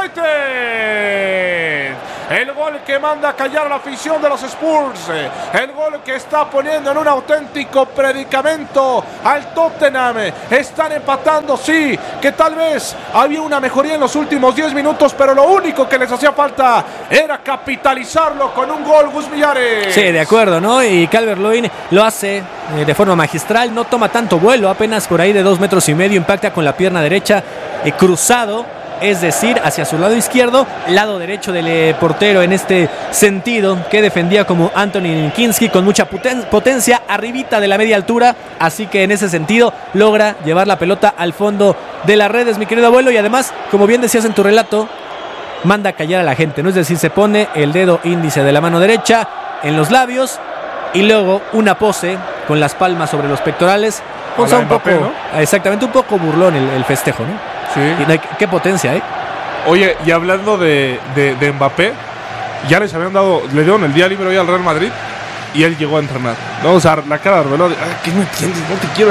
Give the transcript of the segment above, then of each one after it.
United. El gol que manda a callar a la afición de los Spurs. El gol que está poniendo en un auténtico predicamento al Tottenham. Están empatando, sí, que tal vez había una mejoría en los últimos 10 minutos, pero lo único que les hacía falta era capitalizarlo con un gol, Gus Millares. Sí, de acuerdo, ¿no? Y Calvert-Lewin lo hace de forma magistral, no toma tanto vuelo, apenas por ahí de 2,5 metros, impacta con la pierna derecha cruzado, es decir, hacia su lado izquierdo, lado derecho del portero en este sentido, que defendía como Anthony Kinski con mucha potencia, arribita de la media altura, así que en ese sentido logra llevar la pelota al fondo de las redes, mi querido abuelo, y además, como bien decías en tu relato, manda a callar a la gente, ¿no? Es decir, se pone el dedo índice de la mano derecha en los labios y luego una pose con las palmas sobre los pectorales. O sea, un Mbappé, poco, ¿no? Exactamente, un poco burlón el festejo, ¿no? Sí. Y qué potencia, ¿eh? Oye, y hablando de Mbappé, ya le dieron el día libre hoy al Real Madrid y él llegó a entrenar. No, o sea, la cara de Arbeloa, ¿qué no entiendes? No te quiero.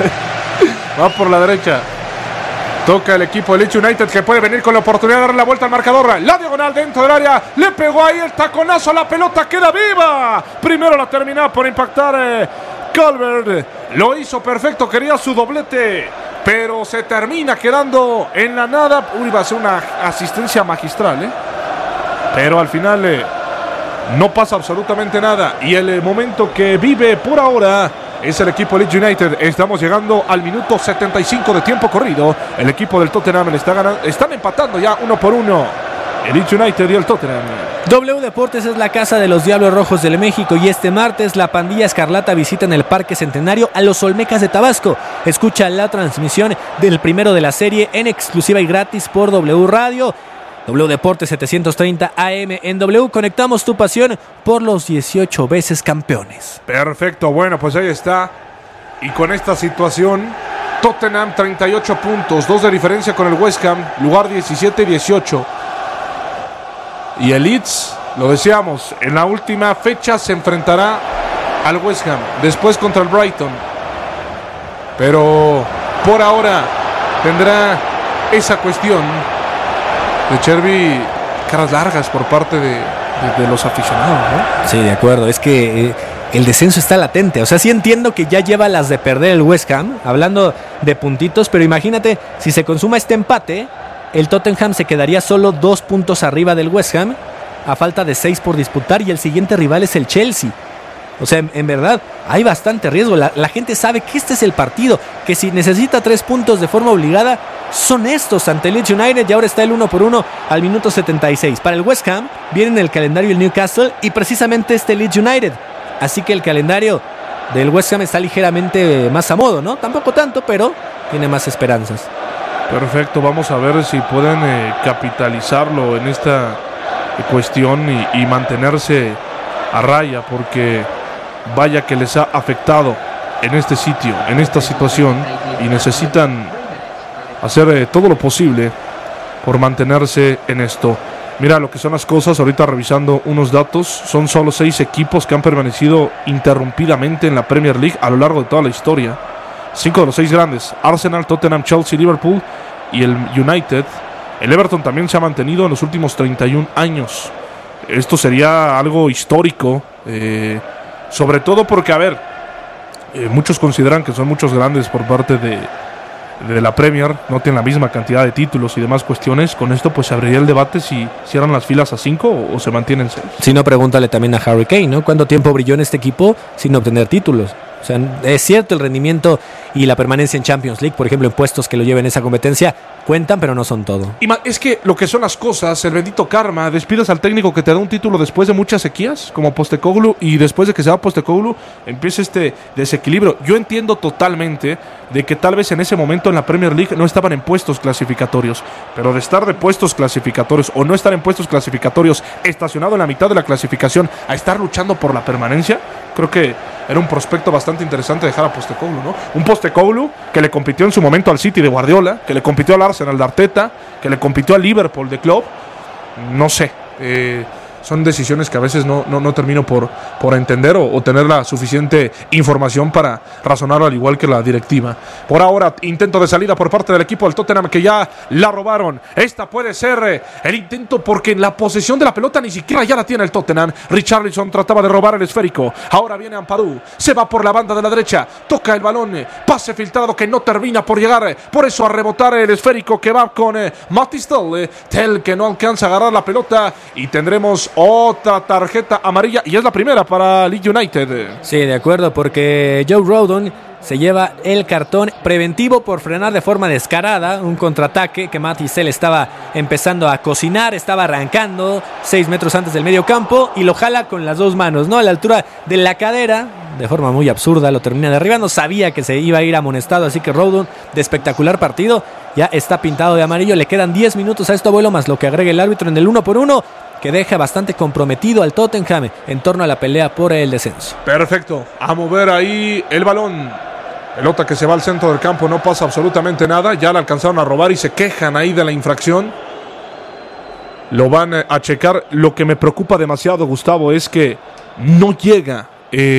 Va por la derecha. Toca el equipo de Leeds United, que puede venir con la oportunidad de dar la vuelta al marcador. La diagonal dentro del área. Le pegó ahí el taconazo. La pelota queda viva. Primero la termina por impactar Calvert. Lo hizo perfecto. Quería su doblete, pero se termina quedando en la nada. Va a ser una asistencia magistral, pero al final no pasa absolutamente nada. Y el momento que vive por ahora es el equipo Leeds United. Estamos llegando al minuto 75 de tiempo corrido. El equipo del Tottenham le está ganando. Están empatando ya 1-1 el Leeds United y el Tottenham. W Deportes es la casa de los Diablos Rojos del México y este martes la pandilla escarlata visita en el Parque Centenario a los Olmecas de Tabasco. Escucha la transmisión del primero de la serie en exclusiva y gratis por W Radio. W Deportes 730 AM en W. Conectamos tu pasión por los 18 veces campeones. Perfecto, bueno, pues ahí está. Y con esta situación, Tottenham 38 puntos, 2 de diferencia con el West Ham, lugar 17 y 18. Y el Leeds, lo decíamos, en la última fecha se enfrentará al West Ham, después contra el Brighton. Pero por ahora tendrá esa cuestión de Cherby, caras largas por parte de los aficionados, ¿no? Sí, de acuerdo, es que el descenso está latente. O sea, sí entiendo que ya lleva las de perder el West Ham, hablando de puntitos, pero imagínate, si se consuma este empate, el Tottenham se quedaría solo 2 puntos arriba del West Ham, a falta de 6 por disputar, y el siguiente rival es el Chelsea. O sea, en verdad, hay bastante riesgo. La gente sabe que este es el partido, que si necesita 3 puntos de forma obligada, son estos ante Leeds United, y ahora está el 1-1 al minuto 76. Para el West Ham, viene en el calendario el Newcastle y precisamente este Leeds United. Así que el calendario del West Ham está ligeramente más a modo, ¿no? Tampoco tanto, pero tiene más esperanzas. Perfecto, vamos a ver si pueden capitalizarlo en esta cuestión y mantenerse a raya, porque vaya que les ha afectado en este sitio, en esta situación, y necesitan hacer todo lo posible por mantenerse en esto. Mira lo que son las cosas, ahorita revisando unos datos, son solo 6 equipos que han permanecido interrumpidamente en la Premier League a lo largo de toda la historia. 5 de los 6 grandes: Arsenal, Tottenham, Chelsea, Liverpool y el United. El Everton también se ha mantenido en los últimos 31 años. Esto sería algo histórico, sobre todo porque, a ver, muchos consideran que son muchos grandes por parte de la Premier, no tienen la misma cantidad de títulos y demás cuestiones. Con esto pues se abriría el debate si cierran las filas a 5 o se mantienen 6. Si no, pregúntale también a Harry Kane, ¿no? ¿Cuánto tiempo brilló en este equipo sin obtener títulos? O sea, es cierto, el rendimiento y la permanencia en Champions League, por ejemplo, en puestos que lo lleven esa competencia, cuentan, pero no son todo. Y es que lo que son las cosas, el bendito karma, despides al técnico que te da un título después de muchas sequías, como Postecoglou, y después de que se va Postecoglou, empieza este desequilibrio. Yo entiendo totalmente de que tal vez en ese momento en la Premier League no estaban en puestos clasificatorios, pero de estar de puestos clasificatorios o no estar en puestos clasificatorios, estacionado en la mitad de la clasificación, a estar luchando por la permanencia, creo que era un prospecto bastante interesante dejar a Postecoglou, ¿no? Un Postecoglou que le compitió en su momento al City de Guardiola, que le compitió al Arsenal de Arteta, que le compitió al Liverpool de Klopp. No sé, son decisiones que a veces no termino por entender o tener la suficiente información para razonar al igual que la directiva. Por ahora, intento de salida por parte del equipo del Tottenham que ya la robaron. Esta puede ser el intento porque en la posesión de la pelota ni siquiera ya la tiene el Tottenham. Richarlison trataba de robar el esférico. Ahora viene Ampadu. Se va por la banda de la derecha. Toca el balón. Pase filtrado que no termina por llegar. Por eso a rebotar el esférico que va con Mathys Tel. Tel que no alcanza a agarrar la pelota. Y tendremos otra tarjeta amarilla. Y es la primera para Leeds United. Sí, de acuerdo, porque Joe Rodon se lleva el cartón preventivo por frenar de forma descarada un contraataque que Mathys Tel estaba empezando a cocinar, estaba arrancando 6 metros antes del medio campo y lo jala con las 2 manos, ¿no? A la altura de la cadera, de forma muy absurda, lo termina derribando. Sabía que se iba a ir amonestado, así que Rodon, de espectacular partido, ya está pintado de amarillo. Le quedan 10 minutos a este vuelo más lo que agrega el árbitro en el 1-1, que deja bastante comprometido al Tottenham en torno a la pelea por el descenso. Perfecto, a mover ahí el balón. Pelota que se va al centro del campo, no pasa absolutamente nada. Ya la alcanzaron a robar y se quejan ahí de la infracción. Lo van a checar. Lo que me preocupa demasiado, Gustavo, es que no llega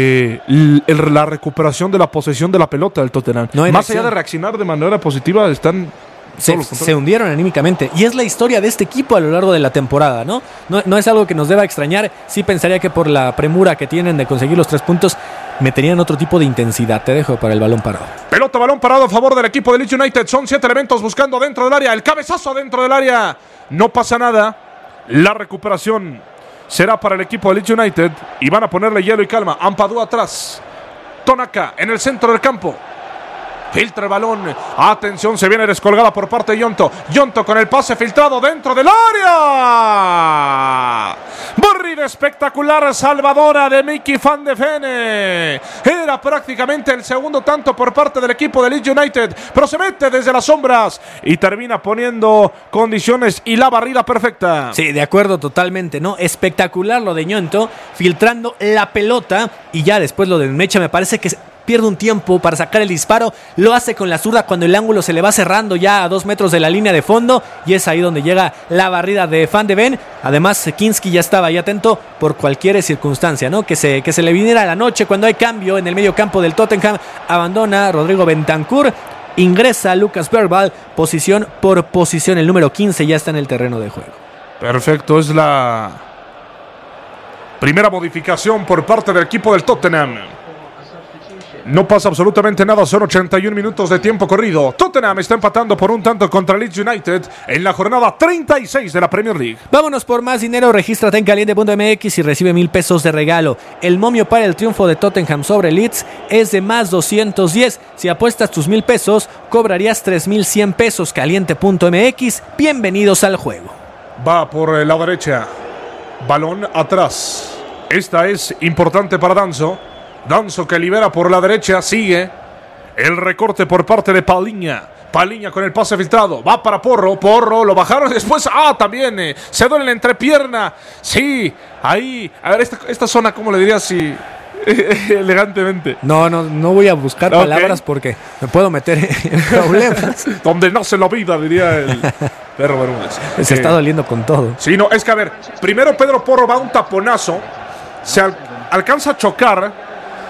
la recuperación de la posesión de la pelota del Tottenham. No más allá de reaccionar de manera positiva, están... Se hundieron anímicamente. Y es la historia de este equipo a lo largo de la temporada, ¿no? No es algo que nos deba extrañar. Sí pensaría que por la premura que tienen de conseguir los 3 puntos, meterían otro tipo de intensidad. Te dejo para el balón parado. Pelota, balón parado a favor del equipo de Leeds United. Son 7 elementos buscando dentro del área. El cabezazo dentro del área. No pasa nada. La recuperación será para el equipo de Leeds United. Y van a ponerle hielo y calma. Ampadu atrás. Tonaka en el centro del campo. Filtra el balón. Atención, se viene descolgada por parte de Yonto. Yonto con el pase filtrado dentro del área. Barrida espectacular salvadora de Mickey Van de Ven. Era prácticamente el segundo tanto por parte del equipo de Leeds United, pero se mete desde las sombras y termina poniendo condiciones y la barrida perfecta. Sí, de acuerdo totalmente, ¿no? Espectacular lo de Yonto, filtrando la pelota y ya después lo de Mecha me parece que pierde un tiempo para sacar el disparo, lo hace con la zurda cuando el ángulo se le va cerrando ya a 2 metros de la línea de fondo y es ahí donde llega la barrida de Van de Ven. Además, Kinski ya estaba ahí atento por cualquier circunstancia, ¿no? Que se le viniera a la noche cuando hay cambio en el medio campo del Tottenham. Abandona Rodrigo Bentancur, ingresa Lucas Bergvall, posición por posición. El número 15 ya está en el terreno de juego. Perfecto, es la primera modificación por parte del equipo del Tottenham. No pasa absolutamente nada, son 81 minutos de tiempo corrido. Tottenham está empatando por un tanto contra Leeds United en la jornada 36 de la Premier League. Vámonos por más dinero, regístrate en caliente.mx y recibe 1,000 pesos de regalo. El momio para el triunfo de Tottenham sobre Leeds es de más 210. Si apuestas tus 1,000 pesos, cobrarías 3,100 pesos. Caliente.mx, bienvenidos al juego. Va por la derecha, balón atrás. Esta es importante para Danso. Danso que libera por la derecha, sigue el recorte por parte de Palhinha. Palhinha con el pase filtrado, va para Porro, lo bajaron después, también se duele la entrepierna, sí, ahí, a ver, esta zona, ¿cómo le dirías? Sí, elegantemente. No voy a buscar palabras porque me puedo meter en problemas. Donde no se lo vida, diría el perro Bermúdez. Se está doliendo con todo. Sí, no, es que a ver, primero Pedro Porro va a un taponazo, se alcanza a chocar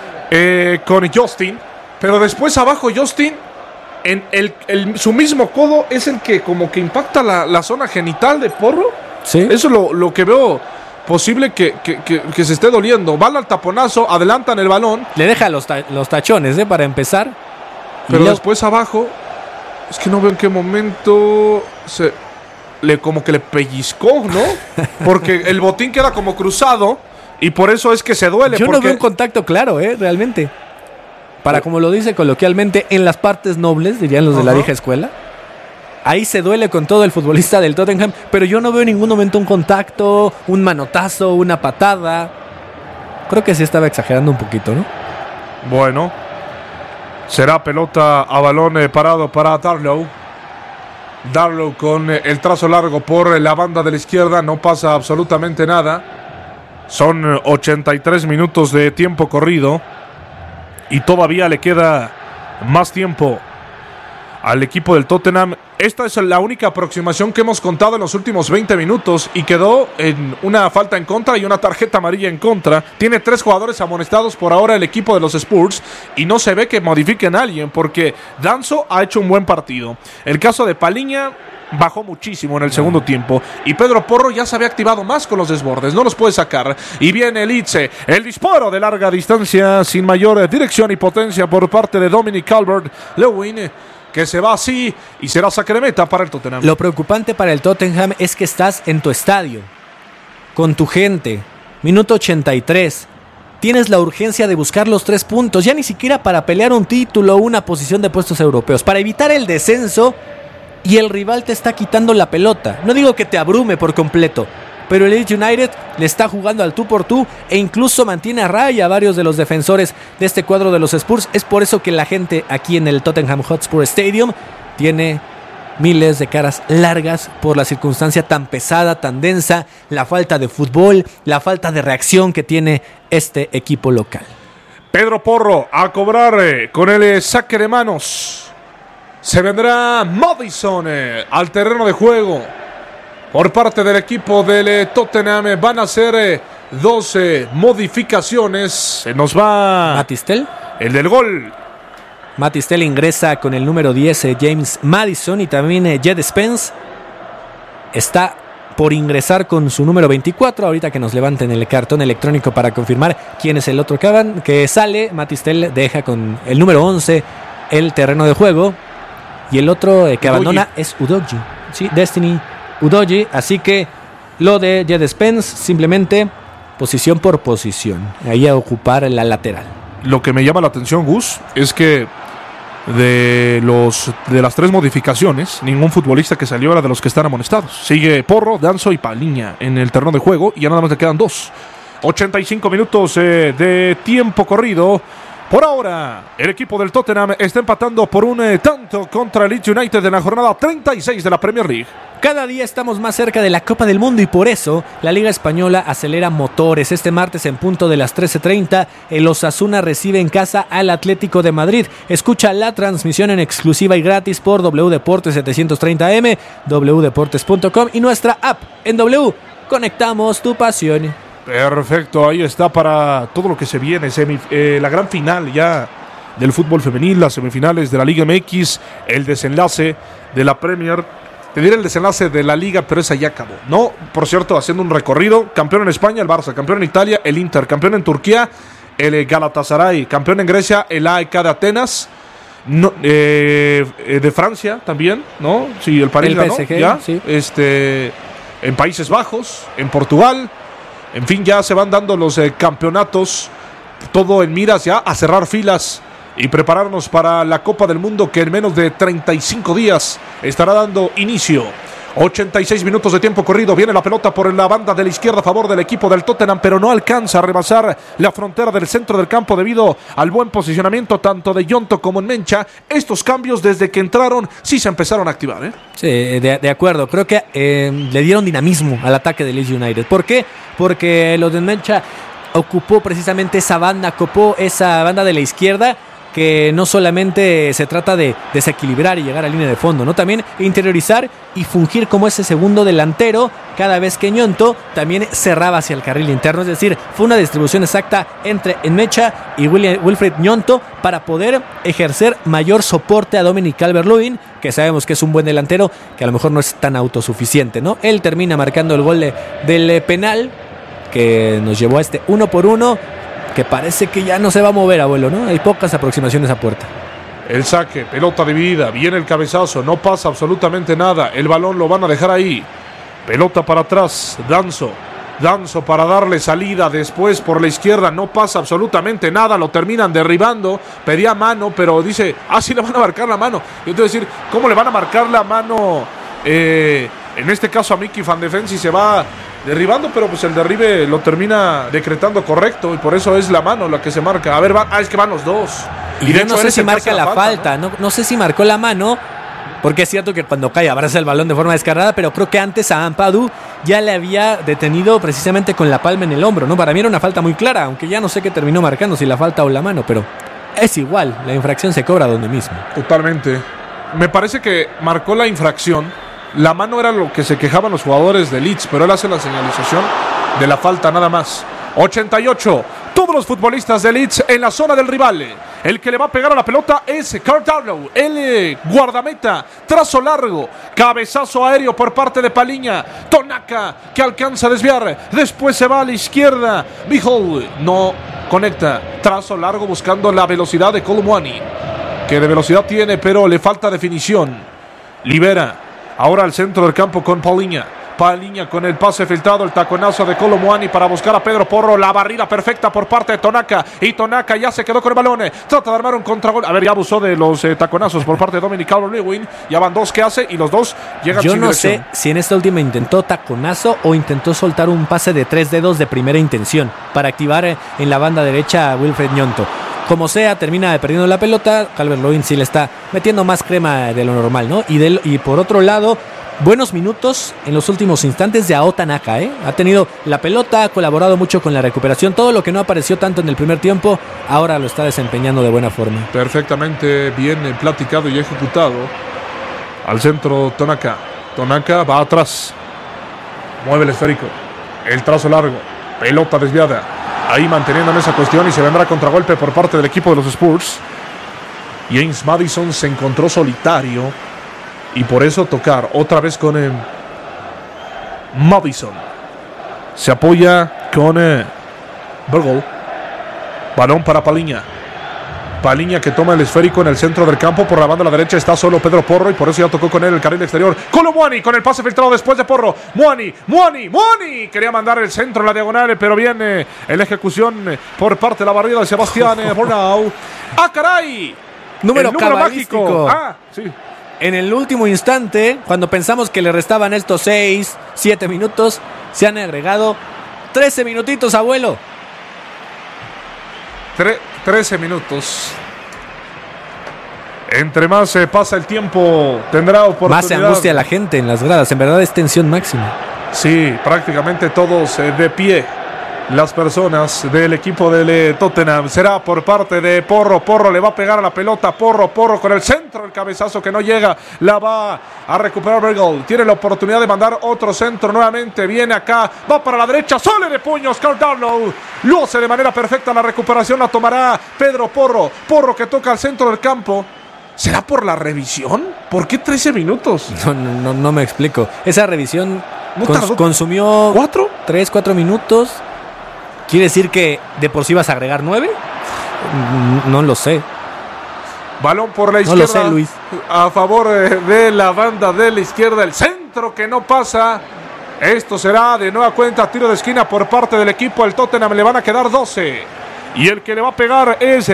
con Justin, pero después abajo Justin en su mismo codo es el que como que impacta la zona genital de Porro. ¿Sí? Eso es lo que veo posible que se esté doliendo. Van al taponazo, adelantan el balón, le deja los tachones para empezar, pero después abajo es que no veo en qué momento como que le pellizcó, ¿no? Porque el botín queda como cruzado y por eso es que se duele. Yo no veo un contacto claro, realmente. Para como lo dice coloquialmente, en las partes nobles, dirían los de la vieja escuela. Ahí se duele con todo el futbolista del Tottenham, pero yo no veo en ningún momento un contacto, un manotazo, una patada. Creo que sí estaba exagerando un poquito, ¿no? Bueno, será pelota a balón parado para Darlow. Darlow con el trazo largo por la banda de la izquierda, no pasa absolutamente nada. Son 83 minutos de tiempo corrido y todavía le queda más tiempo al equipo del Tottenham Esta es la única aproximación que hemos contado en los últimos 20 minutos y quedó en una falta en contra y una tarjeta amarilla en contra. Tiene 3 jugadores amonestados por ahora el equipo de los Spurs y no se ve que modifiquen a alguien porque Danso ha hecho un buen partido. El caso de Paliña bajó muchísimo en el segundo tiempo y Pedro Porro ya se había activado más con los desbordes, no los puede sacar. Y viene Litze, el disparo de larga distancia sin mayor dirección y potencia por parte de Dominic Calvert-Lewin, que se va así y será saque de meta para el Tottenham. Lo preocupante para el Tottenham es que estás en tu estadio, con tu gente, minuto 83. Tienes la urgencia de buscar los 3 puntos, ya ni siquiera para pelear un título o una posición de puestos europeos, para evitar el descenso, y el rival te está quitando la pelota. No digo que te abrume por completo, pero el Leeds United le está jugando al tú por tú e incluso mantiene a raya a varios de los defensores de este cuadro de los Spurs. Es por eso que la gente aquí en el Tottenham Hotspur Stadium tiene miles de caras largas por la circunstancia tan pesada, tan densa, la falta de fútbol, la falta de reacción que tiene este equipo local. Pedro Porro a cobrar con el saque de manos. Se vendrá Madison al terreno de juego. Por parte del equipo del Tottenham van a ser 12 modificaciones. Se nos va Matistel. El del gol. Matistel ingresa con el número 10, James Madison, y también Jed Spence está por ingresar con su número 24. Ahorita que nos levanten el cartón electrónico para confirmar quién es el otro que sale. Matistel deja con el número 11 el terreno de juego. Y el otro que abandona es Udogie. Sí, Destiny Udogie. Así que lo de Jed Spence, simplemente posición por posición. Ahí a ocupar la lateral. Lo que me llama la atención, Gus, es que de las 3 modificaciones, ningún futbolista que salió era de los que están amonestados. Sigue Porro, Danso y Paliña en el terreno de juego y ya nada más le quedan 2. 85 minutos de tiempo corrido. Por ahora, el equipo del Tottenham está empatando por un tanto contra el Leeds United en la jornada 36 de la Premier League. Cada día estamos más cerca de la Copa del Mundo y por eso la Liga Española acelera motores. Este martes en punto de las 13:30, el Osasuna recibe en casa al Atlético de Madrid. Escucha la transmisión en exclusiva y gratis por W Deportes 730M, wdeportes.com y nuestra app en W. Conectamos tu pasión. Perfecto, ahí está para todo lo que se viene. La gran final ya del fútbol femenil, las semifinales de la Liga MX, el desenlace de la Premier. Te diré el desenlace de la Liga, pero esa ya acabó. No, por cierto, haciendo un recorrido. Campeón en España, el Barça. Campeón en Italia, el Inter. Campeón en Turquía, el Galatasaray. Campeón en Grecia, el AEK de Atenas. No, de Francia también, ¿no? Sí, el París ganó. PSG, ¿ya? Sí. En Países Bajos, en Portugal. En fin, ya se van dando los campeonatos, todo en miras ya a cerrar filas y prepararnos para la Copa del Mundo que en menos de 35 días estará dando inicio. 86 minutos de tiempo corrido, viene la pelota por la banda de la izquierda a favor del equipo del Tottenham, pero no alcanza a rebasar la frontera del centro del campo debido al buen posicionamiento tanto de Yonto como en Mencha. Estos cambios desde que entraron sí se empezaron a activar, ¿eh? Sí, de acuerdo. Creo que le dieron dinamismo al ataque de Leeds United. ¿Por qué? Porque lo de Mencha ocupó precisamente esa banda, copó esa banda de la izquierda, que no solamente se trata de desequilibrar y llegar a línea de fondo, ¿no? También interiorizar y fungir como ese segundo delantero cada vez que Ñonto también cerraba hacia el carril interno. Es decir, fue una distribución exacta entre Enmecha y Wilfried Ñonto para poder ejercer mayor soporte a Dominic Calvert-Lewin, que sabemos que es un buen delantero, que a lo mejor no es tan autosuficiente, ¿no? Él termina marcando el gol del penal que nos llevó a este 1-1, que parece que ya no se va a mover, abuelo, ¿no? Hay pocas aproximaciones a puerta. El saque, pelota dividida, viene el cabezazo, no pasa absolutamente nada. El balón lo van a dejar ahí. Pelota para atrás, Danso para darle salida después por la izquierda, no pasa absolutamente nada, lo terminan derribando. Pedía mano, pero dice, sí le van a marcar la mano. Yo te voy a decir, ¿cómo le van a marcar la mano? En este caso a Mickey Van de Ven si se va derribando, pero pues el derribe lo termina decretando correcto y por eso es la mano la que se marca. A ver, es que van los dos. Y de hecho, no sé si marca la falta, no sé si marcó la mano, porque es cierto que cuando cae abraza el balón de forma descarada, pero creo que antes a Ampadu ya le había detenido precisamente con la palma en el hombro, ¿no? Para mí era una falta muy clara, aunque ya no sé qué terminó marcando, si la falta o la mano, pero es igual, la infracción se cobra donde mismo. Totalmente. me parece que marcó la infracción. La mano era lo que se quejaban los jugadores de Leeds, pero él hace la señalización de la falta nada más. 88. Todos los futbolistas de Leeds en la zona del rival. El que le va a pegar a la pelota es Carl Darlow, el guardameta. Trazo largo, cabezazo aéreo por parte de Paliña. Tonaka que alcanza a desviar. Después se va a la izquierda. Behold no conecta. Trazo largo buscando la velocidad de Kolo Muani, que de velocidad tiene, pero le falta definición. Libera. Ahora al centro del campo con Paliña. Paliña con el pase filtrado, el taconazo de Kolo Muani para buscar a Pedro Porro. La barrida perfecta por parte de Tonaka. Y Tonaka ya se quedó con el balón. Trata de armar un contragol. A ver, ya abusó de los taconazos por parte de Dominic Calvert-Lewin. Ya van dos que hace y los dos llegan sin dirección. Yo no sé si en esta última intentó taconazo o intentó soltar un pase de 3 dedos de primera intención para activar en la banda derecha a Wilfred Gnonto. Como sea, termina perdiendo la pelota. Calvert-Lewin sí le está metiendo más crema de lo normal, ¿no? Y por otro lado, buenos minutos en los últimos instantes de Ao Tanaka, Ha tenido la pelota, ha colaborado mucho con la recuperación. Todo lo que no apareció tanto en el primer tiempo, ahora lo está desempeñando de buena forma. Perfectamente bien platicado y ejecutado. Al centro Tonaka. Tonaka va atrás. Mueve el esférico. El trazo largo. Pelota desviada. Ahí manteniendo en esa cuestión y se vendrá contragolpe por parte del equipo de los Spurs. James Maddison se encontró solitario y por eso tocar otra vez con Maddison. Se apoya con Burgle. Balón para Paliña. Paliña que toma el esférico en el centro del campo. Por la banda a la derecha está solo Pedro Porro y por eso ya tocó con él el carril exterior. Kolo Muani con el pase filtrado después de Porro. Muani. Quería mandar el centro en la diagonal, pero viene en la ejecución por parte de la barrida de Sebastián Bornau. ¡Ah, caray! Número mágico. Ah, sí. En el último instante, cuando pensamos que le restaban estos 6, 7 minutos, se han agregado 13 minutitos, abuelo. 13 minutos. Entre más pasa el tiempo, tendrá oportunidad. Más se angustia la gente en las gradas. En verdad es tensión máxima. Sí, prácticamente todos de pie. Las personas del equipo del Tottenham. Será por parte de Porro. Porro le va a pegar a la pelota. Porro con el centro. El cabezazo que no llega. La va a recuperar Burgle. Tiene la oportunidad de mandar otro centro nuevamente. Viene acá. Va para la derecha. Sole de puños. Carl Darlow. Lo hace de manera perfecta. La recuperación la tomará Pedro Porro. Porro que toca al centro del campo. ¿Será por la revisión? ¿Por qué 13 minutos? No me explico. Esa revisión consumió 3-4 minutos. ¿Quiere decir que de por sí vas a agregar 9? No lo sé. Balón por la izquierda. No lo sé, Luis. A favor de la banda de la izquierda. El centro que no pasa. Esto será de nueva cuenta tiro de esquina por parte del equipo del Tottenham. Le van a quedar 12. Y el que le va a pegar es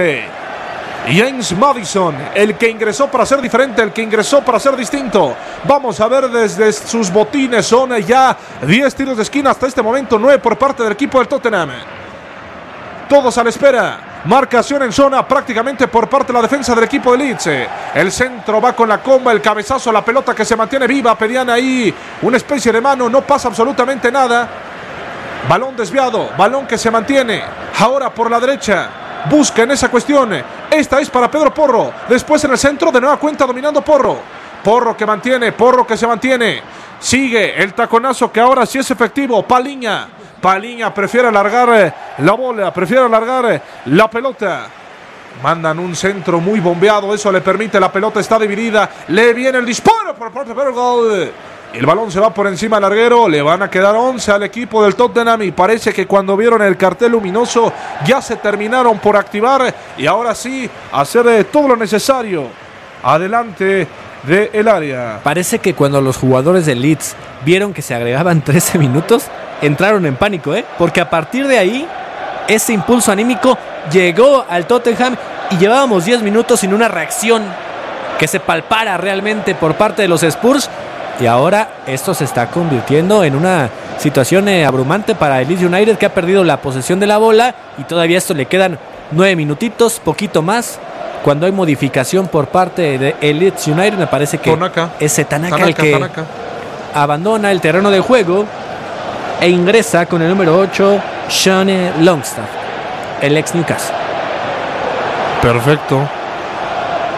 James Maddison, el que ingresó para ser diferente, el que ingresó para ser distinto. Vamos a ver desde sus botines. Son ya 10 tiros de esquina hasta este momento, 9 por parte del equipo del Tottenham. Todos a la espera. Marcación en zona prácticamente por parte de la defensa del equipo de Leeds. El centro va con la comba, el cabezazo, la pelota que se mantiene viva. Pedían ahí una especie de mano, no pasa absolutamente nada. Balón desviado, balón que se mantiene. Ahora por la derecha. Busca en esa cuestión. Esta es para Pedro Porro. Después en el centro, de nueva cuenta dominando Porro. Porro que mantiene, Porro que se mantiene. Sigue el taconazo que ahora sí es efectivo. Paliña prefiere alargar la bola, prefiere alargar la pelota. Mandan un centro muy bombeado. Eso le permite, la pelota está dividida. Le viene el disparo por parte de Burgle. El balón se va por encima del larguero. Le van a quedar 11 al equipo del Tottenham. Y parece que cuando vieron el cartel luminoso ya se terminaron por activar. Y ahora sí, hacer todo lo necesario adelante del área. Parece que cuando los jugadores de Leeds vieron que se agregaban 13 minutos, entraron en pánico, porque a partir de ahí, ese impulso anímico llegó al Tottenham y llevábamos 10 minutos sin una reacción que se palpara realmente por parte de los Spurs. Y ahora esto se está convirtiendo en una situación abrumante para el Leeds United, que ha perdido la posesión de la bola y todavía esto le quedan 9 minutitos, poquito más. Cuando hay modificación por parte de el Leeds United, me parece que es Tanaka el que abandona el terreno de juego e ingresa con el número 8, Sean Longstaff, el ex Newcastle. Perfecto.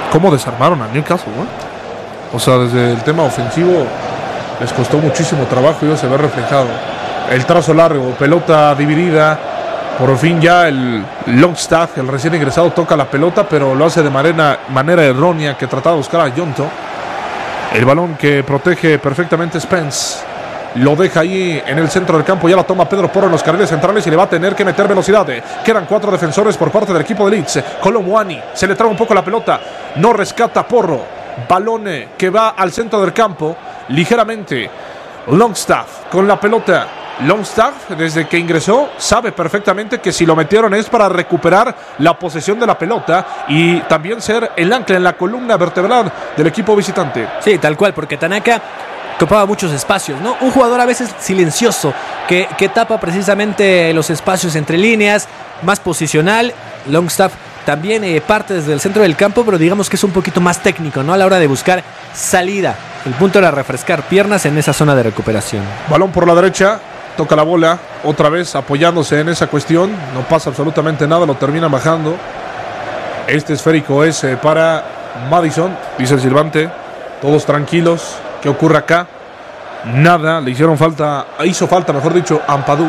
cómo desarmaron a Newcastle, ¿no? O sea, desde el tema ofensivo les costó muchísimo trabajo y eso se ve reflejado. El trazo largo, pelota dividida. Por fin ya el Longstaff, el recién ingresado, toca la pelota, pero lo hace de manera errónea, que trataba de buscar a Jonto. El balón que protege perfectamente Spence. Lo deja ahí en el centro del campo. Ya la toma Pedro Porro en los carriles centrales y le va a tener que meter velocidad. Quedan 4 defensores por parte del equipo de Leeds. Kolo Muani se le traba un poco la pelota. No rescata Porro. Balón que va al centro del campo. Ligeramente. Longstaff con la pelota. Longstaff, desde que ingresó, sabe perfectamente que si lo metieron es para recuperar la posesión de la pelota y también ser el ancla en la columna vertebral del equipo visitante. Sí, tal cual, porque Tanaka ocupaba muchos espacios, ¿no? Un jugador a veces silencioso, que tapa precisamente los espacios entre líneas, más posicional. Longstaff también parte desde el centro del campo, pero digamos que es un poquito más técnico, ¿no? A la hora de buscar salida. El punto era refrescar piernas en esa zona de recuperación. Balón por la derecha. Toca la bola, otra vez apoyándose en esa cuestión. No pasa absolutamente nada, lo termina bajando. Este esférico es para Maddison, dice el silbante. Todos tranquilos. ¿Qué ocurre acá? Nada, hizo falta, mejor dicho, Ampadu.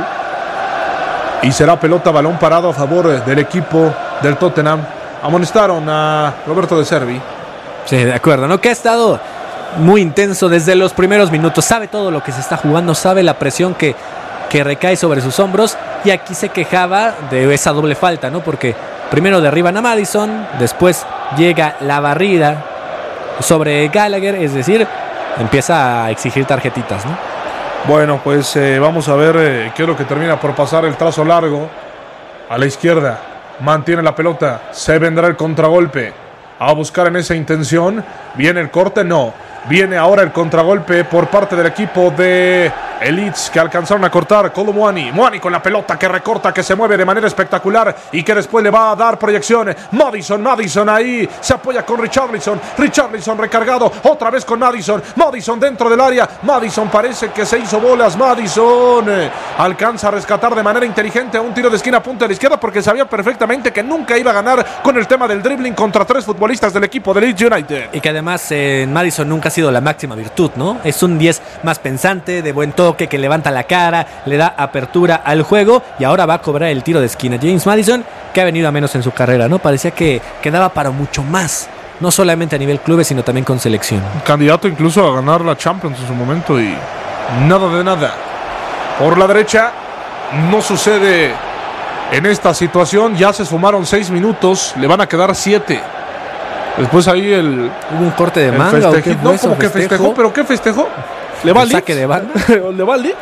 Y será pelota, balón parado a favor del equipo del Tottenham. Amonestaron a Roberto De Zerbi. Sí, de acuerdo, ¿no? Que ha estado muy intenso desde los primeros minutos. Sabe todo lo que se está jugando, sabe la presión que recae sobre sus hombros. Y aquí se quejaba de esa doble falta, ¿no? Porque primero derriban a Maddison, después llega la barrida sobre Gallagher, es decir, empieza a exigir tarjetitas, ¿no? Bueno, pues vamos a ver qué es lo que termina por pasar. El trazo largo a la izquierda, mantiene la pelota, se vendrá el contragolpe a buscar en esa intención. Viene el corte, no. Viene ahora el contragolpe por parte del equipo de Leeds, que alcanzaron a cortar. Kolo Muani con la pelota que recorta, que se mueve de manera espectacular y que después le va a dar proyección. Maddison ahí se apoya con Richarlison recargado otra vez con Maddison dentro del área. Maddison parece que se hizo bolas. Maddison alcanza a rescatar de manera inteligente a un tiro de esquina a punta de la izquierda, porque sabía perfectamente que nunca iba a ganar con el tema del dribbling contra 3 futbolistas del equipo de Leeds United. Y que además Maddison nunca ha sido la máxima virtud, ¿no? Es un 10 más pensante, de buen toque, que levanta la cara, le da apertura al juego, y ahora va a cobrar el tiro de esquina. James Maddison, que ha venido a menos en su carrera, ¿no? Parecía que daba para mucho más, no solamente a nivel clubes, sino también con selección. Candidato incluso a ganar la Champions en su momento, y nada de nada. Por la derecha no sucede en esta situación. Ya se sumaron 6 minutos, le van a quedar 7. Después ahí hubo un corte de manga. ¿O qué no, como que festejó, pero ¿qué festejó? ¿Le va al saque de banda? ¿Le va al Leeds?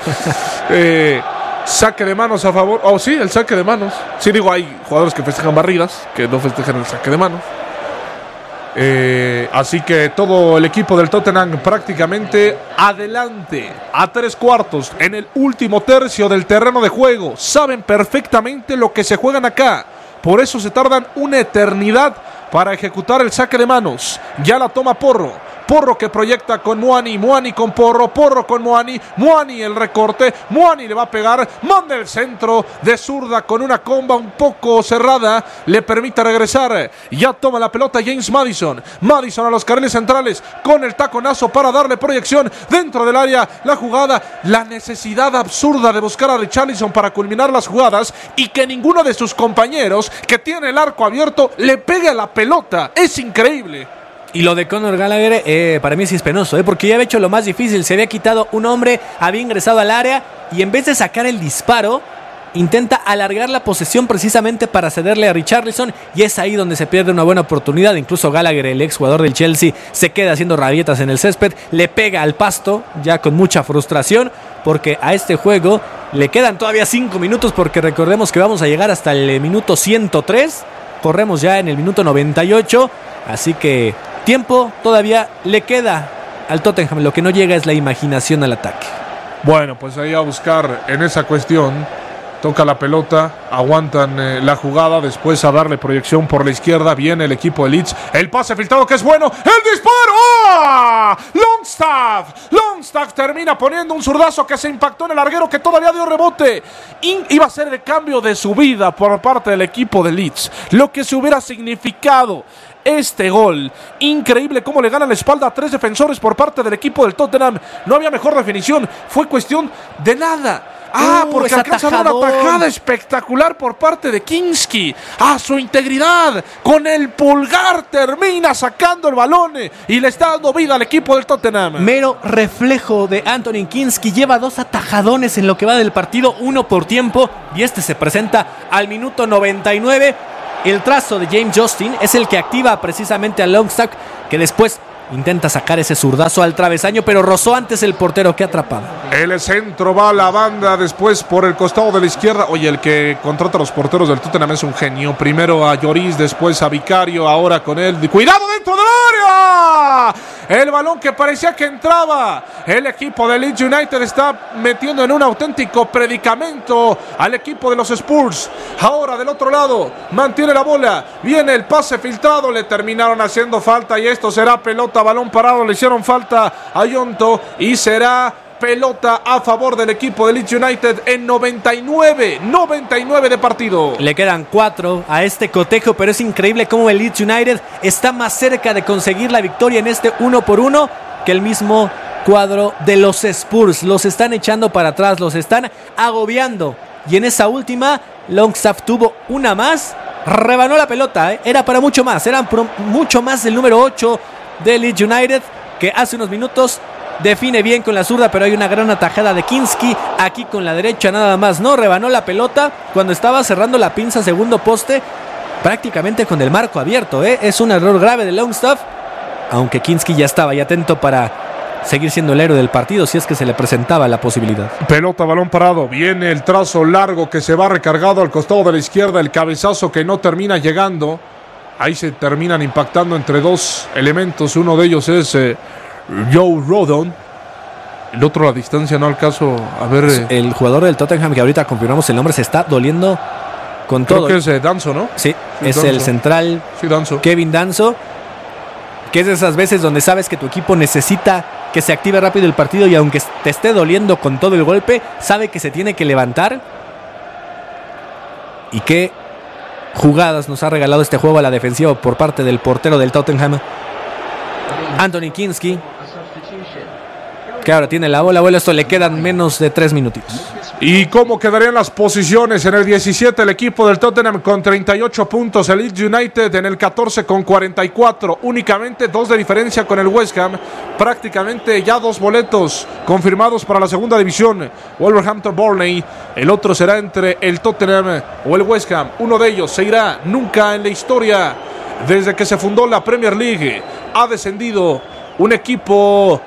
Saque de manos a favor. Oh, sí, el saque de manos. Sí, digo, hay jugadores que festejan barridas, que no festejan el saque de manos. Así que todo el equipo del Tottenham prácticamente adelante a 3/4 en el último tercio del terreno de juego. Saben perfectamente lo que se juegan acá. Por eso se tardan una eternidad para ejecutar el saque de manos. Ya la toma Porro que proyecta con Muani con Porro con Muani el recorte, Muani le va a pegar, manda el centro de zurda con una comba un poco cerrada, le permite regresar. Ya toma la pelota James Maddison a los carriles centrales con el taconazo para darle proyección dentro del área. La jugada, la necesidad absurda de buscar a Richarlison para culminar las jugadas y que ninguno de sus compañeros que tiene el arco abierto le pegue a la pelota. Es increíble. Y lo de Conor Gallagher para mí sí es penoso, porque ya había hecho lo más difícil. Se había quitado un hombre, había ingresado al área y en vez de sacar el disparo, intenta alargar la posesión precisamente para cederle a Richarlison, y es ahí donde se pierde una buena oportunidad. Incluso Gallagher, el ex jugador del Chelsea, se queda haciendo rabietas en el césped, le pega al pasto ya con mucha frustración, porque a este juego le quedan todavía 5 minutos, porque recordemos que vamos a llegar hasta el minuto 103, corremos ya en el minuto 98, así que tiempo todavía le queda al Tottenham. Lo que no llega es la imaginación al ataque. Bueno, pues ahí a buscar en esa cuestión. Toca la pelota, aguantan la jugada, después a darle proyección por la izquierda. Viene el equipo de Leeds, el pase filtrado que es bueno, el disparo. ¡Oh! Longstaff termina poniendo un zurdazo que se impactó en el larguero, que todavía dio rebote. Iba a ser el cambio de su vida por parte del equipo de Leeds, lo que se hubiera significado este gol. Increíble cómo le gana la espalda a 3 defensores por parte del equipo del Tottenham. No había mejor definición, fue cuestión de nada. Porque alcanza una tajada espectacular por parte de Kinski. Su integridad, con el pulgar termina sacando el balón y le está dando vida al equipo del Tottenham. Mero reflejo de Anthony Kinski. Lleva 2 atajadones en lo que va del partido, 1 por tiempo, y este se presenta al minuto 99. El trazo de James Justin es el que activa precisamente a Longstaff, que después intenta sacar ese zurdazo al travesaño, pero rozó antes el portero. Qué atrapada. El centro va a la banda, después por el costado de la izquierda. Oye, el que contrata a los porteros del Tottenham es un genio. Primero a Lloris, después a Vicario, ahora con él. ¡Cuidado dentro del área! El balón que parecía que entraba. El equipo de Leeds United está metiendo en un auténtico predicamento al equipo de los Spurs. Ahora del otro lado, mantiene la bola. Viene el pase filtrado, le terminaron haciendo falta y esto será pelota, balón parado. Le hicieron falta a Yonto y será pelota a favor del equipo de Leeds United en 99 de partido. Le quedan 4 a este cotejo, pero es increíble cómo el Leeds United está más cerca de conseguir la victoria en este 1-1 que el mismo cuadro de los Spurs. Los están echando para atrás, los están agobiando. Y en esa última, Longstaff tuvo una más, rebanó la pelota, era para mucho más, era mucho más el número 8 de Leeds United, que hace unos minutos define bien con la zurda, pero hay una gran atajada de Kinski. Aquí con la derecha nada más, no rebanó la pelota cuando estaba cerrando la pinza segundo poste, prácticamente con el marco abierto. Es un error grave de Longstaff, aunque Kinski ya estaba ahí atento para seguir siendo el héroe del partido si es que se le presentaba la posibilidad. Pelota, balón parado, viene el trazo largo que se va recargado al costado de la izquierda, el cabezazo que no termina llegando. Ahí se terminan impactando entre 2 elementos, uno de ellos es Joe Rodon, el otro a la distancia no alcanzo a ver. El jugador del Tottenham, que ahorita confirmamos el nombre, se está doliendo con todo. Creo que es Danso, ¿no? Sí, es Danso. El central, sí, Danso. Kevin Danso, que es de esas veces donde sabes que tu equipo necesita que se active rápido el partido y aunque te esté doliendo con todo el golpe, sabe que se tiene que levantar. Y qué jugadas nos ha regalado este juego a la defensiva por parte del portero del Tottenham, Anthony Kinski, que ahora tiene la bola. Bueno, esto le quedan menos de 3 minutitos. ¿Y cómo quedarían las posiciones? En el 17 el equipo del Tottenham con 38 puntos, el Leeds United en el 14 con 44, únicamente 2 de diferencia con el West Ham, prácticamente ya 2 boletos confirmados para la segunda división, Wolverhampton Burnley, el otro será entre el Tottenham o el West Ham, uno de ellos se irá. Nunca en la historia, desde que se fundó la Premier League, ha descendido un equipo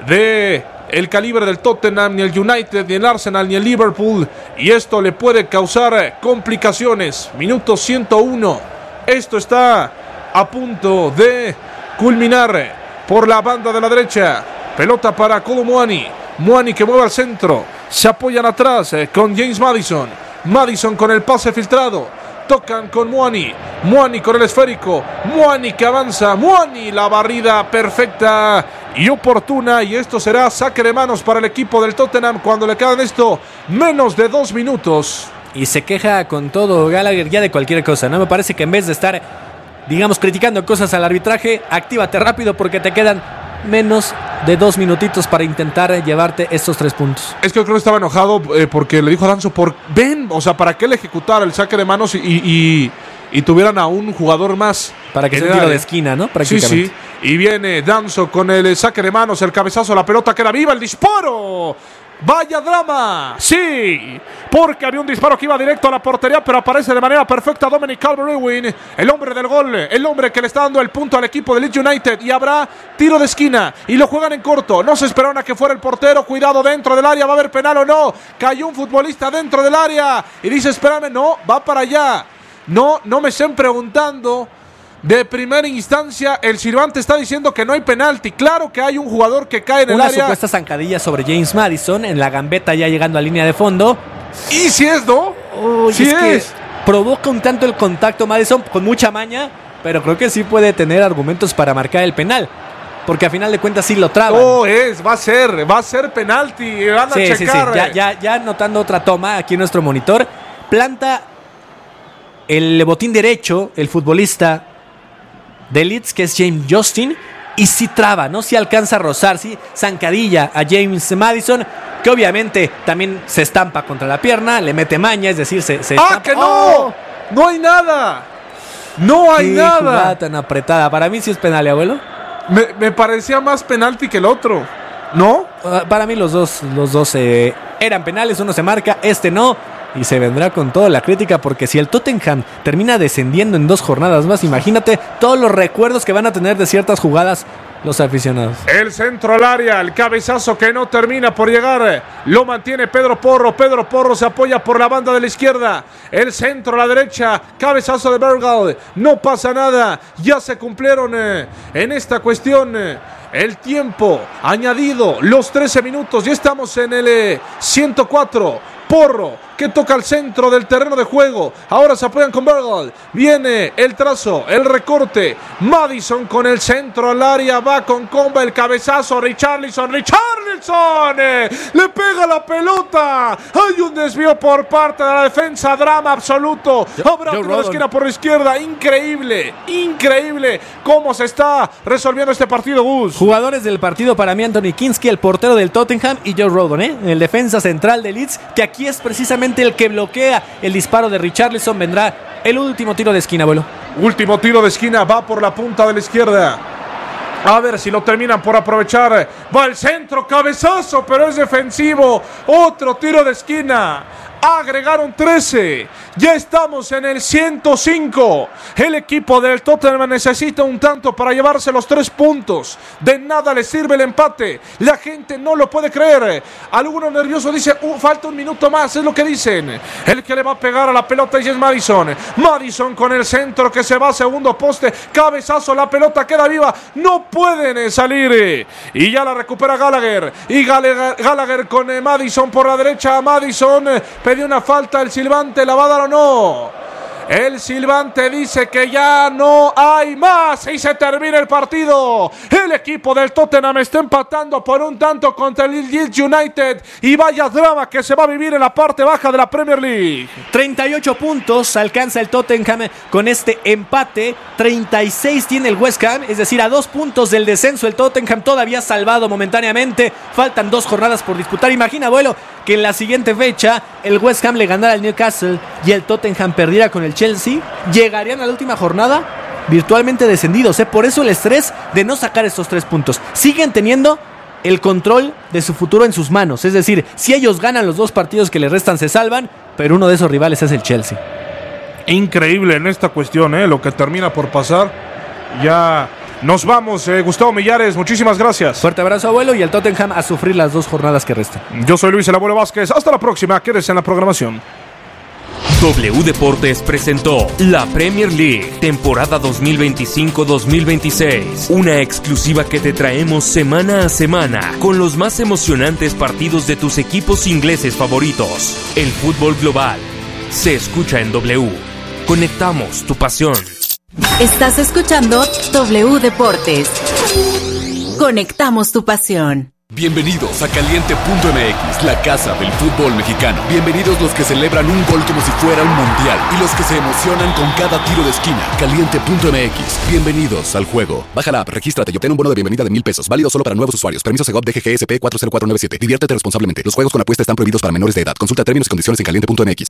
de el calibre del Tottenham, ni el United, ni el Arsenal, ni el Liverpool, y esto le puede causar complicaciones. Minuto 101, esto está a punto de culminar por la banda de la derecha. Pelota para Kolo Muani, Muani que mueve al centro, se apoyan atrás con James Maddison, Maddison con el pase filtrado, tocan con Muani, Muani con el esférico, Muani que avanza, Muani, la barrida perfecta y oportuna, y esto será saque de manos para el equipo del Tottenham cuando le quedan esto menos de 2 minutos. Y se queja con todo Gallagher ya de cualquier cosa, ¿no? Me parece que en vez de estar, digamos, criticando cosas al arbitraje, actívate rápido porque te quedan menos de 2 minutitos para intentar llevarte estos 3 puntos. Es que yo creo que estaba enojado porque le dijo a Danso, para que él ejecutara el saque de manos y tuvieran a un jugador más. Para que sea un tiro de esquina, ¿no? Prácticamente. Sí. Y viene Danso con el saque de manos, el cabezazo, la pelota queda viva, el disparo. ¡Vaya drama! Sí, porque había un disparo que iba directo a la portería, pero aparece de manera perfecta Dominic Calvert-Lewin, el hombre del gol, el hombre que le está dando el punto al equipo de Leeds United, y habrá tiro de esquina, y lo juegan en corto. No se esperaron a que fuera el portero, cuidado dentro del área, ¿va a haber penal o no? Cayó un futbolista dentro del área, y dice, espérame, no, va para allá. No me estén preguntando. De primera instancia, el silbante está diciendo que no hay penalti. Claro que hay un jugador que cae en el área. Una supuesta zancadilla sobre James Maddison en la gambeta ya llegando a línea de fondo. ¿Y si es, no? Sí es. Provoca un tanto el contacto Maddison con mucha maña, pero creo que sí puede tener argumentos para marcar el penal. Porque a final de cuentas sí lo traban. Va a ser penalti. Van a checar. Sí. Ya notando otra toma aquí en nuestro monitor. Planta el botín derecho, el futbolista de Leeds, que es James Justin, y sí traba, ¿no? Sí alcanza a rozar, sí zancadilla a James Maddison, que obviamente también se estampa contra la pierna, le mete maña, es decir, se estampa. ¡Que no! ¡Oh! ¡No hay nada! ¡No hay nada! Jugada tan apretada. Para mí sí es penal, abuelo. Me parecía más penalti que el otro, ¿no? Para mí los dos eran penales, uno se marca, este no. Y se vendrá con toda la crítica, porque si el Tottenham termina descendiendo en 2 jornadas más, imagínate todos los recuerdos que van a tener de ciertas jugadas los aficionados. El centro al área, el cabezazo que no termina por llegar, lo mantiene Pedro Porro. Pedro Porro se apoya por la banda de la izquierda, el centro a la derecha, cabezazo de Bergwijn, no pasa nada, ya se cumplieron en esta cuestión el tiempo añadido, los 13 minutos, ya estamos en el 104. Porro, que toca al centro del terreno de juego. Ahora se apoyan con Bergwijn. Viene el trazo, el recorte. Maddison con el centro al área. Va con comba el cabezazo. Richarlison. Le pega la pelota. Hay un desvío por parte de la defensa. Drama absoluto. Habrá tiro de esquina por la izquierda. Increíble. Increíble cómo se está resolviendo este partido, Gus. Jugadores del partido para mí: Anthony Kinski, el portero del Tottenham, y Joe Rodon, el defensa central de Leeds, que aquí es precisamente el que bloquea el disparo de Richarlison. Vendrá el último tiro de esquina, abuelo. Último tiro de esquina, va por la punta de la izquierda. A ver si lo terminan por aprovechar. Va el centro, cabezazo, pero es defensivo. Otro tiro de esquina. Agregaron 13. Ya estamos en el 105. El equipo del Tottenham necesita un tanto para llevarse los 3 puntos. De nada le sirve el empate. La gente no lo puede creer. Alguno nervioso dice, falta un minuto más. Es lo que dicen. El que le va a pegar a la pelota es Maddison. Maddison con el centro que se va a segundo poste. Cabezazo, la pelota queda viva. No pueden salir. Y ya la recupera Gallagher. Y Gallagher con Maddison por la derecha. Maddison pidió una falta. El silbante la va a dar o no. El silbante dice que ya no hay más y se termina el partido. El equipo del Tottenham está empatando por un tanto contra el Leeds United. Y vaya drama que se va a vivir en la parte baja de la Premier League. 38 puntos alcanza el Tottenham con este empate. 36 tiene el West Ham, es decir, a 2 puntos del descenso. El Tottenham todavía salvado momentáneamente. Faltan 2 jornadas por disputar. Imagina, abuelo, que en la siguiente fecha el West Ham le ganara al Newcastle y el Tottenham perdiera con el Chelsea. Llegarían a la última jornada virtualmente descendidos. Por eso el estrés de no sacar estos 3 puntos. Siguen teniendo el control de su futuro en sus manos. Es decir, si ellos ganan los 2 partidos que les restan, se salvan, pero uno de esos rivales es el Chelsea. Increíble en esta cuestión, lo que termina por pasar. Ya nos vamos, Gustavo Millares, muchísimas gracias. Fuerte abrazo, abuelo, y el Tottenham a sufrir las 2 jornadas que restan. Yo soy Luis el Abuelo Vázquez, hasta la próxima, quédese en la programación. W Deportes presentó la Premier League, temporada 2025-2026. Una exclusiva que te traemos semana a semana, con los más emocionantes partidos de tus equipos ingleses favoritos. El fútbol global se escucha en W. Conectamos tu pasión. Estás escuchando W Deportes. Conectamos tu pasión. Bienvenidos a Caliente.mx, la casa del fútbol mexicano. Bienvenidos los que celebran un gol como si fuera un mundial y los que se emocionan con cada tiro de esquina. Caliente.mx, bienvenidos al juego. Baja la app, regístrate y obtén un bono de bienvenida de $1,000. Válido solo para nuevos usuarios. Permiso Segov DGGSP 40497. Diviértete responsablemente. Los juegos con apuesta están prohibidos para menores de edad. Consulta términos y condiciones en Caliente.mx.